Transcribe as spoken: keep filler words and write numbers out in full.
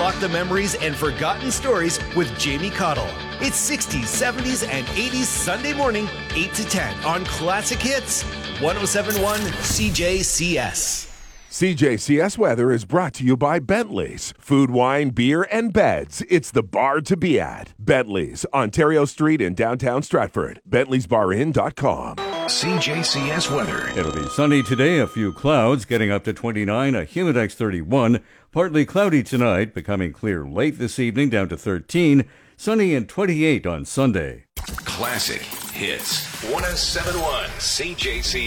unlock the memories and forgotten stories with Jamie Cottle. It's sixties, seventies, and eighties Sunday morning, eight to ten on Classic Hits, one oh seven point one C J C S. C J C S weather is brought to you by Bentley's. Food, wine, beer, and beds. It's the bar to be at. Bentley's, Ontario Street in downtown Stratford. Bentley's Bar Inn dot com. C J C S weather. It'll be sunny today, a few clouds, getting up to twenty-nine, a Humidex thirty-one. Partly cloudy tonight, becoming clear late this evening, down to thirteen. Sunny and twenty-eight on Sunday. Classic Hits, one oh seven point one C J C S.